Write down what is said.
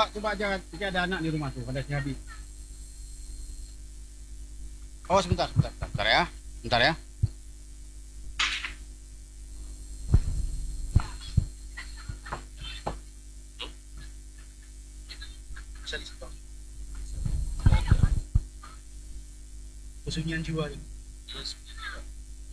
coba aja ketika ada anak di rumah tuh pada si Habib. Oh sebentar ya, bentar ya. Bisa di stop. Kesunyian jiwa ini. Terus